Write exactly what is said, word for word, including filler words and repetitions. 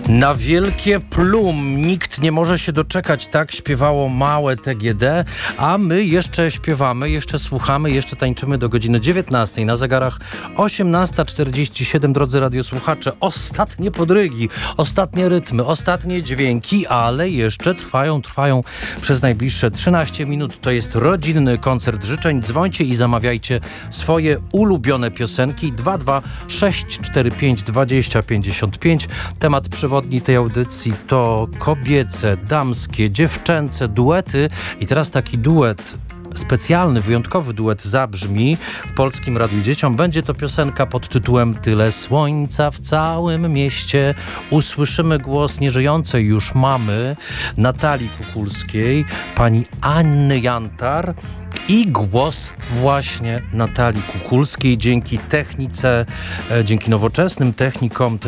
Na wielkie plum nikt nie może się doczekać, tak śpiewało małe T G D, a my jeszcze śpiewamy, jeszcze słuchamy, jeszcze tańczymy do godziny dziewiętnastej. Na zegarach osiemnasta czterdzieści siedem, drodzy radiosłuchacze. Ostatnie podrygi, ostatnie rytmy, ostatnie dźwięki, ale jeszcze trwają, trwają przez najbliższe trzynaście minut. To jest rodzinny koncert życzeń. Dzwońcie i zamawiajcie swoje ulubione piosenki. dwa dwa sześć cztery pięć dwadzieścia pięćdziesiąt pięć. Temat przewodni tej audycji to kobiece, damskie, dziewczęce duety. I teraz taki duet specjalny, wyjątkowy duet zabrzmi w Polskim Radiu Dzieciom. Będzie to piosenka pod tytułem Tyle słońca w całym mieście. Usłyszymy głos nieżyjącej już mamy Natalii Kukulskiej, pani Anny Jantar i głos właśnie Natalii Kukulskiej. Dzięki technice, dzięki nowoczesnym technikom